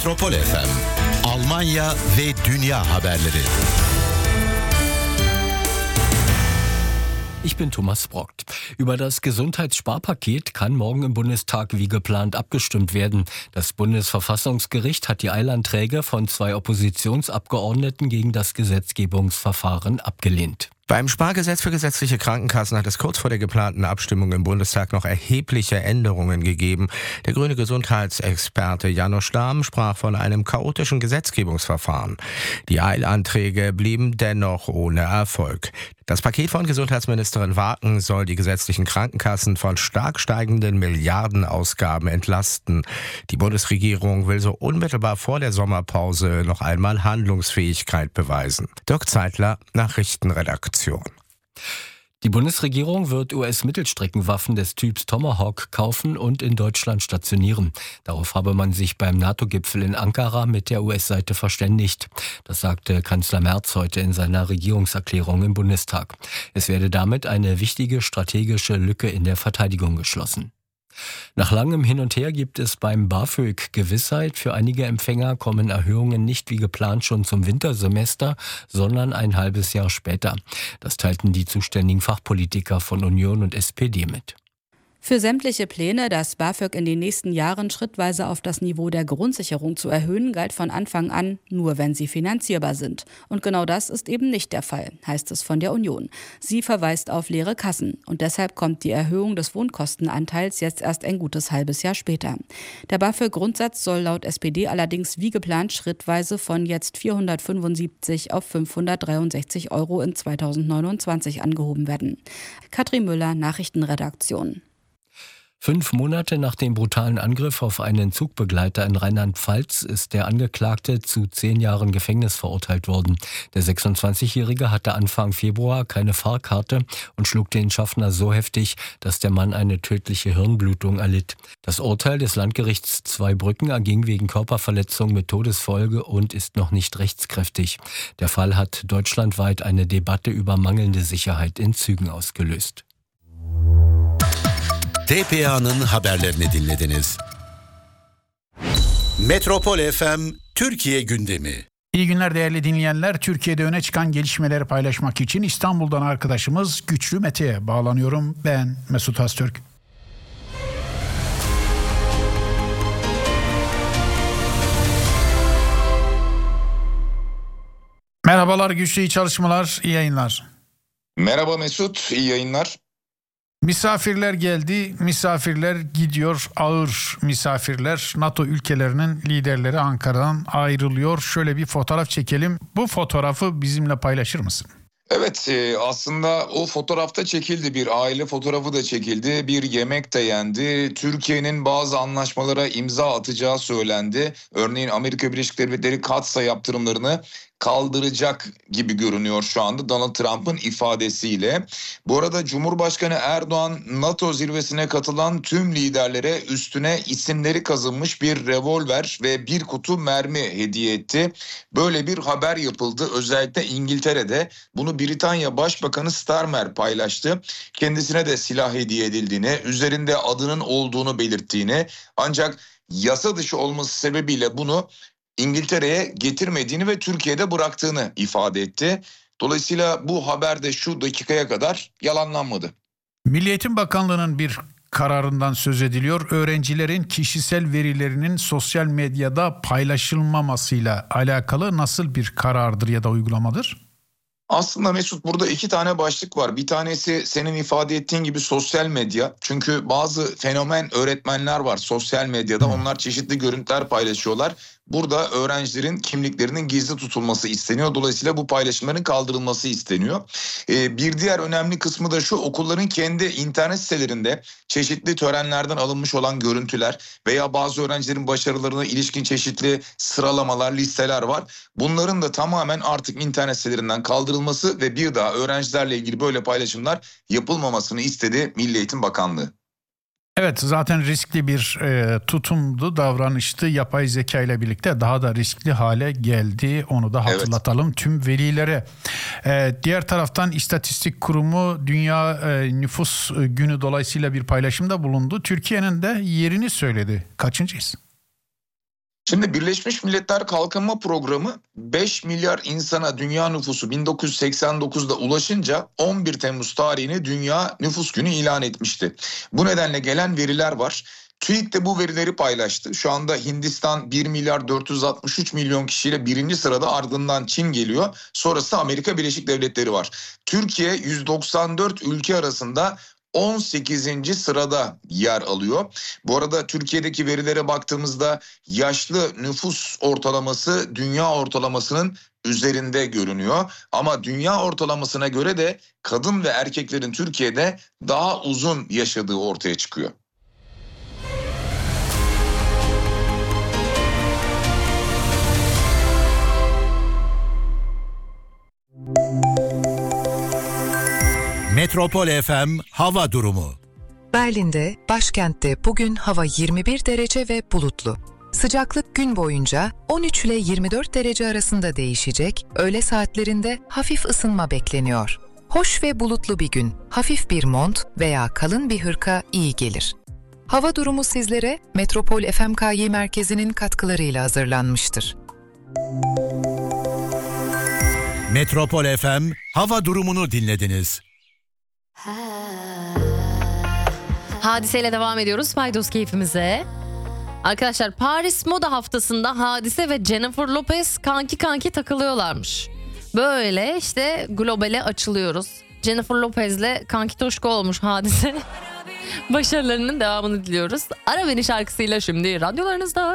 Metropol FM, Almanya ve dünya haberleri. Ich bin Thomas Brockt. Über das Gesundheitssparpaket kann morgen im Bundestag wie geplant abgestimmt werden. Das Bundesverfassungsgericht hat die Eilanträge von 2 Oppositionsabgeordneten gegen das Gesetzgebungsverfahren abgelehnt. Beim Spargesetz für gesetzliche Krankenkassen hat es kurz vor der geplanten Abstimmung im Bundestag noch erhebliche Änderungen gegeben. Der grüne Gesundheitsexperte János Dahm sprach von einem chaotischen Gesetzgebungsverfahren. Die Eilanträge blieben dennoch ohne Erfolg. Das Paket von Gesundheitsministerin Waken soll die gesetzlichen Krankenkassen von stark steigenden Milliardenausgaben entlasten. Die Bundesregierung will so unmittelbar vor der Sommerpause noch einmal Handlungsfähigkeit beweisen. Dirk Zeitler, Nachrichtenredaktion. Die Bundesregierung wird US-Mittelstreckenwaffen des Typs Tomahawk kaufen und in Deutschland stationieren. Darauf habe man sich beim NATO-Gipfel in Ankara mit der US-Seite verständigt. Das sagte Kanzler Merz heute in seiner Regierungserklärung im Bundestag. Es werde damit eine wichtige strategische Lücke in der Verteidigung geschlossen. Nach langem Hin und Her gibt es beim BAföG Gewissheit. Für einige Empfänger kommen Erhöhungen nicht wie geplant schon zum Wintersemester, sondern ein halbes Jahr später. Das teilten die zuständigen Fachpolitiker von Union und SPD mit. Für sämtliche Pläne, das BAföG in den nächsten Jahren schrittweise auf das Niveau der Grundsicherung zu erhöhen, galt von Anfang an, nur wenn sie finanzierbar sind. Und genau das ist eben nicht der Fall, heißt es von der Union. Sie verweist auf leere Kassen und deshalb kommt die Erhöhung des Wohnkostenanteils jetzt erst ein gutes halbes Jahr später. Der BAföG-Grundsatz soll laut SPD allerdings wie geplant schrittweise von jetzt 475 auf 563 € in 2029 angehoben werden. Katrin Müller, Nachrichtenredaktion. 5 Monate nach dem brutalen Angriff auf einen Zugbegleiter in Rheinland-Pfalz ist der Angeklagte zu 10 Jahren Gefängnis verurteilt worden. Der 26-Jährige hatte Anfang Februar keine Fahrkarte und schlug den Schaffner so heftig, dass der Mann eine tödliche Hirnblutung erlitt. Das Urteil des Landgerichts Zweibrücken erging wegen Körperverletzung mit Todesfolge und ist noch nicht rechtskräftig. Der Fall hat deutschlandweit eine Debatte über mangelnde Sicherheit in Zügen ausgelöst. TPA'nın haberlerini dinlediniz. Metropol FM Türkiye gündemi. İyi günler değerli dinleyenler. Türkiye'de öne çıkan gelişmeleri paylaşmak için İstanbul'dan arkadaşımız Güçlü Mete'ye bağlanıyorum. Ben Mesut Öztürk. Merhabalar Güçlü, iyi çalışmalar, iyi yayınlar. Merhaba Mesut, iyi yayınlar. Misafirler geldi, misafirler gidiyor, ağır misafirler. NATO ülkelerinin liderleri Ankara'dan ayrılıyor. Şöyle bir fotoğraf çekelim. Bu fotoğrafı bizimle paylaşır mısın? Evet, aslında o fotoğrafta çekildi, bir aile fotoğrafı da çekildi, bir yemek de yendi. Türkiye'nin bazı anlaşmalara imza atacağı söylendi. Örneğin Amerika Birleşik Devletleri Katsa yaptırımlarını kaldıracak gibi görünüyor şu anda Donald Trump'ın ifadesiyle. Bu arada Cumhurbaşkanı Erdoğan NATO zirvesine katılan tüm liderlere üstüne isimleri kazınmış bir revolver ve bir kutu mermi hediye etti. Böyle bir haber yapıldı. Özellikle İngiltere'de bunu Britanya Başbakanı Starmer paylaştı. Kendisine de silah hediye edildiğini, üzerinde adının olduğunu belirttiğini, ancak yasa dışı olması sebebiyle bunu İngiltere'ye getirmediğini ve Türkiye'de bıraktığını ifade etti. Dolayısıyla bu haber de şu dakikaya kadar yalanlanmadı. Milli Eğitim Bakanlığı'nın bir kararından söz ediliyor. Öğrencilerin kişisel verilerinin sosyal medyada paylaşılmamasıyla alakalı nasıl bir karardır ya da uygulamadır? Aslında Mesut, burada 2 tane başlık var. Bir tanesi senin ifade ettiğin gibi sosyal medya. Çünkü bazı fenomen öğretmenler var sosyal medyada. Onlar çeşitli görüntüler paylaşıyorlar. Burada öğrencilerin kimliklerinin gizli tutulması isteniyor. Dolayısıyla bu paylaşımların kaldırılması isteniyor. Bir diğer önemli kısmı da şu: okulların kendi internet sitelerinde çeşitli törenlerden alınmış olan görüntüler veya bazı öğrencilerin başarılarına ilişkin çeşitli sıralamalar, listeler var. Bunların da tamamen artık internet sitelerinden kaldırılması ve bir daha öğrencilerle ilgili böyle paylaşımlar yapılmamasını istedi Milli Eğitim Bakanlığı. Evet, zaten riskli bir tutumdu, davranıştı. Yapay zeka ile birlikte daha da riskli hale geldi. Onu da hatırlatalım tüm velilere. Diğer taraftan İstatistik Kurumu Dünya Nüfus Günü dolayısıyla bir paylaşımda bulundu. Türkiye'nin de yerini söyledi. Kaçıncıyız? Şimdi Birleşmiş Milletler Kalkınma Programı 5 milyar insana dünya nüfusu 1989'da ulaşınca 11 Temmuz tarihini Dünya Nüfus Günü ilan etmişti. Bu nedenle gelen veriler var. TÜİK de bu verileri paylaştı. Şu anda Hindistan 1 milyar 463 milyon kişiyle birinci sırada, ardından Çin geliyor. Sonrası Amerika Birleşik Devletleri var. Türkiye 194 ülke arasında 18. sırada yer alıyor. Bu arada Türkiye'deki verilere baktığımızda yaşlı nüfus ortalaması dünya ortalamasının üzerinde görünüyor. Ama dünya ortalamasına göre de kadın ve erkeklerin Türkiye'de daha uzun yaşadığı ortaya çıkıyor. Metropol FM hava durumu. Berlin'de, başkentte bugün hava 21 derece ve bulutlu. Sıcaklık gün boyunca 13 ile 24 derece arasında değişecek, öğle saatlerinde hafif ısınma bekleniyor. Hoş ve bulutlu bir gün, hafif bir mont veya kalın bir hırka iyi gelir. Hava durumu sizlere Metropol FMKY merkezinin katkılarıyla hazırlanmıştır. Metropol FM hava durumunu dinlediniz. Hadiseyle devam ediyoruz paydos keyfimize. Arkadaşlar, Paris Moda Haftası'nda Hadise ve Jennifer Lopez kanki takılıyorlarmış. Böyle işte globale açılıyoruz. Jennifer Lopez'le kanki toşko olmuş Hadise. Başarılarının devamını diliyoruz. Ara Beni şarkısıyla şimdi radyolarınızda.